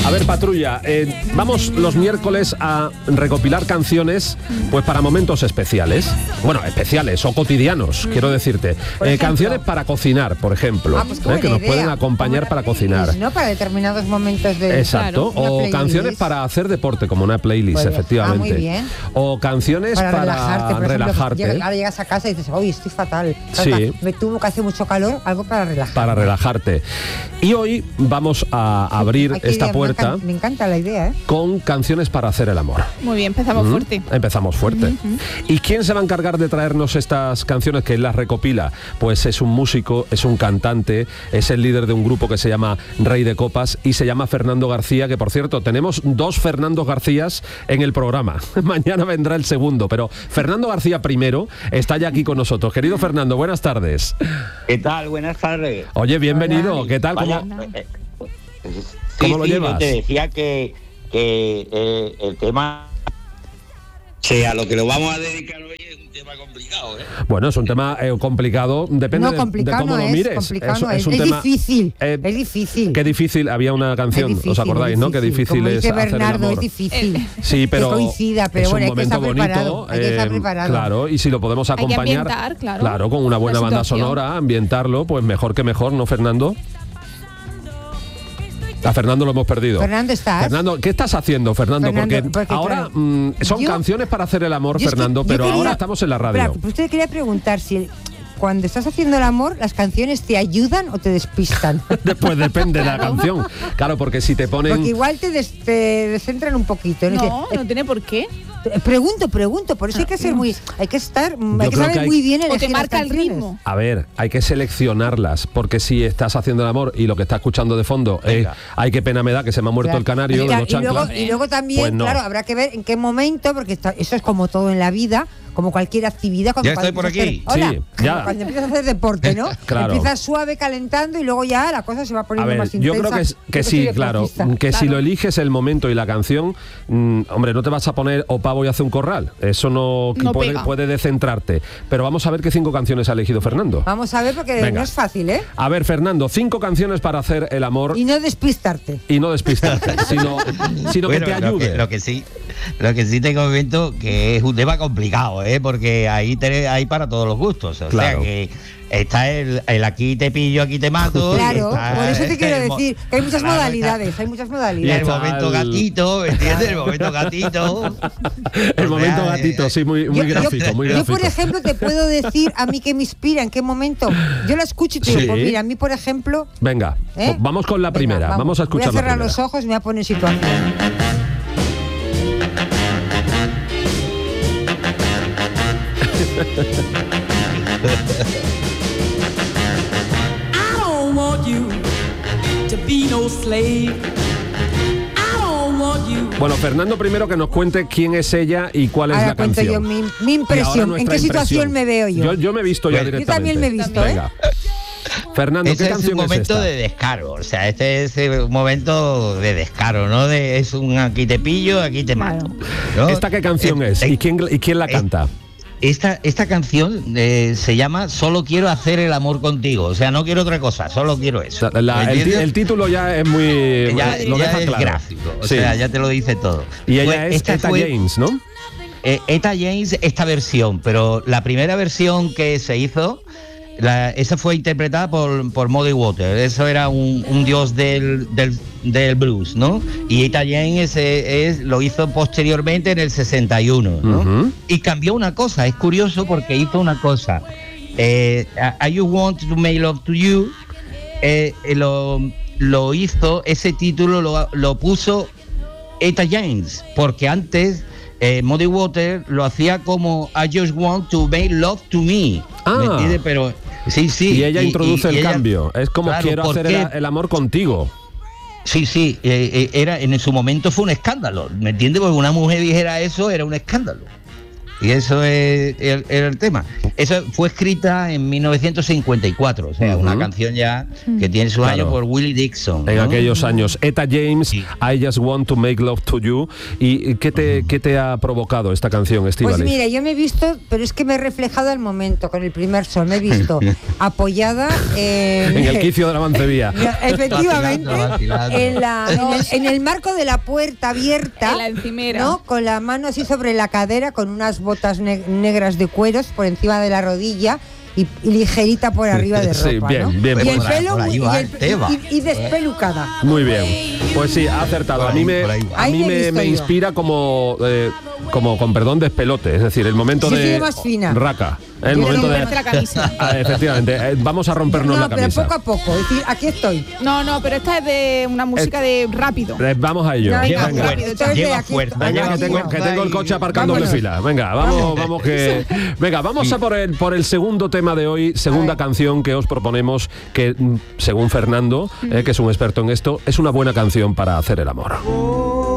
A ver, Patrulla, vamos los miércoles a recopilar canciones pues para momentos especiales. Bueno, especiales o cotidianos, quiero decirte. Canciones para cocinar, por ejemplo, que nos pueden acompañar para cocinar. ¿No? Para determinados momentos de... Exacto, o canciones para hacer deporte, como una playlist, efectivamente. Muy bien. O canciones para relajarte. Ahora llegas a casa y dices, uy, estoy fatal. Sí. Me tuvo que hace mucho calor, algo para relajar. Para relajarte. Y hoy vamos a abrir esta puerta. Me encanta la idea, con canciones para hacer el amor. Muy bien, empezamos fuerte. Empezamos fuerte. ¿Y quién se va a encargar de traernos estas canciones que él las recopila? Pues es un músico, es un cantante, es el líder de un grupo que se llama Rey de Copas y se llama Fernando García, que por cierto, tenemos 2 Fernando Garcías en el programa. Mañana vendrá el segundo, pero Fernando García primero está ya aquí con nosotros. Querido Fernando, buenas tardes. ¿Qué tal? Buenas tardes. Oye, bienvenido. Hola. ¿Qué tal? ¿Cómo lo llevas? Yo te decía que el tema, a lo que lo vamos a dedicar hoy, es un tema complicado, ¿eh? Bueno, es un tema complicado, depende de cómo lo mires. Es un tema difícil, es difícil. Qué difícil, había una canción, difícil, ¿os acordáis, no? Qué difícil es hacer Bernardo, el amor. Es difícil. Sí, pero que coincida, pero es bueno, un momento bonito, hay que estar preparado. Claro, y si lo podemos acompañar, hay que ambientar, claro, con una buena banda sonora, ambientarlo, pues mejor que mejor, ¿no, Fernando? A Fernando lo hemos perdido. Fernando, ¿qué estás haciendo, Fernando? Porque ahora son canciones para hacer el amor, Fernando, pero ahora estamos en la radio. Claro, pues usted quería preguntar si cuando estás haciendo el amor, ¿las canciones te ayudan o te despistan? Pues depende de la canción. Claro, porque si te ponen... Porque igual te descentran un poquito. No tiene por qué. Pregunto, por eso hay que ser hay que saber muy bien o te marca el ritmo. A ver, hay que seleccionarlas, porque si estás haciendo el amor y lo que estás escuchando de fondo es ay, qué pena me da que se me ha muerto el canario de los chanclas. Y luego también, pues no. Claro, habrá que ver en qué momento, porque eso es como todo en la vida, como cualquier actividad. Ya estoy por aquí. Cuando empiezas a hacer deporte, ¿no? Claro. Empiezas suave, calentando y luego ya la cosa se va poniendo más intensa. Yo creo que sí, claro. Que si lo eliges el momento y la canción, hombre, no te vas a poner opa, voy a hacer un corral. Eso no puede descentrarte. Pero vamos a ver qué 5 canciones ha elegido Fernando. Vamos a ver, porque no es fácil, ¿eh? A ver, Fernando, 5 canciones para hacer el amor. Y no despistarte. Sino bueno, que te ayude. Lo que sí te comento que es un tema complicado, porque ahí hay para todos los gustos. O sea que está el aquí te pillo, aquí te mato. Claro, por eso te quiero decir que hay muchas modalidades. Y el momento gatito, ¿entiendes? El momento gatito. El momento gatito, sí, muy gráfico, muy gráfico. Yo, por ejemplo, te puedo decir a mí que me inspira, en qué momento. Yo la escucho y te digo, pues mira, a mí, por ejemplo... Venga, pues vamos con la primera, vamos a escuchar. Voy a cerrar los ojos y me voy a poner en situación. Bueno, Fernando, primero que nos cuente quién es ella y cuál es la canción. Yo mi impresión, en qué situación me veo yo. Yo me he visto ya directamente. Yo también me he visto, Venga. Fernando, ¿qué canción es esta? Es un momento de descaro, o sea, este es un momento de descaro, ¿no? Es un aquí te pillo, aquí te mato, ¿no? ¿Esta qué canción es? ¿Y quién la canta? Esta canción se llama Solo quiero hacer el amor contigo. O sea, no quiero otra cosa, solo quiero eso. El título ya es muy... lo deja claro. Gráfico, o sea, ya te lo dice todo. Y ella es Etta James, ¿no? Etta James, esta versión, pero la primera versión que se hizo... esa fue interpretada por Muddy Waters. Eso era un dios del blues, ¿no? Y Etta James lo hizo posteriormente en el 61, ¿no? Y cambió una cosa, es curioso porque hizo una cosa. I You Want to Make Love to You, lo hizo, ese título lo puso Etta James, porque antes Muddy Waters lo hacía como I Just Want to Make Love to Me. ¿Me entiendes? Pero sí. Y ella introduce el cambio. Es como quiero hacer el amor contigo. Sí. En su momento fue un escándalo. ¿Me entiendes? Porque una mujer dijera eso era un escándalo. Y eso es el tema. Eso fue escrita en 1954, o sea, una canción ya que tiene sus años por Willie Dixon, ¿no? En aquellos años. Etta James, Sí. I Just Want to Make Love to You. ¿Y qué te ha provocado esta canción, Estíbaliz? Pues mira, yo me he visto, pero es que me he reflejado al momento con el primer sol, me he visto apoyada en el quicio de la Mancebía. efectivamente, Vacilando. en el marco de la puerta abierta, En la encimera. ¿no? Con la mano así sobre la cadera, con unas botas negras de cueros por encima de la rodilla y ligerita por arriba de ropa, Sí, bien, ¿no? bien. Y el Por ahí- pelo por ahí y, va el- el tema. y despelucada. Muy bien. Pues sí, ha acertado. Por A mí ahí, me, por ahí va. a mí Ahí me he me, visto me yo. inspira como con perdón, despelote. Es decir, el momento Yo de... soy de más fina. Raca. El Yo momento de... romperte la camisa. Ah, efectivamente. Vamos a rompernos No, la pero camisa. poco a poco. Es decir, aquí estoy. No, pero esta es de una música de rápido. Vamos a ello. No, Lleva venga, rápido, fuerza, entonces, lleva aquí fuerza. estoy. Venga, lleva que tengo fuerza el y- coche aparcando en Vámonos. fila. Venga, vamos que... Venga, vamos a por el segundo tema de hoy, segunda canción que os proponemos, que según Fernando, que es un experto en esto, es una buena canción para hacer el amor.